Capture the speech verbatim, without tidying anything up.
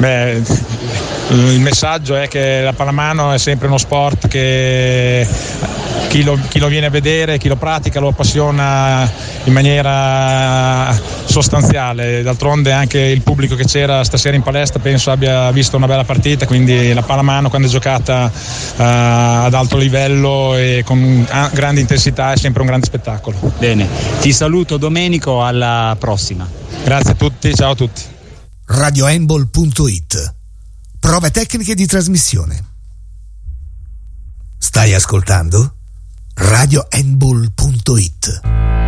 Beh, il messaggio è che la pallamano è sempre uno sport che chi lo, chi lo viene a vedere, chi lo pratica lo appassiona in maniera sostanziale. D'altronde anche il pubblico che c'era stasera in palestra penso abbia visto una bella partita, quindi la pallamano quando è giocata uh, ad alto livello e con grande intensità è sempre un grande spettacolo. Bene, ti saluto Domenico, alla prossima. Grazie a tutti, ciao a tutti. radio handball punto it. Prove tecniche di trasmissione. Stai ascoltando radio handball punto it.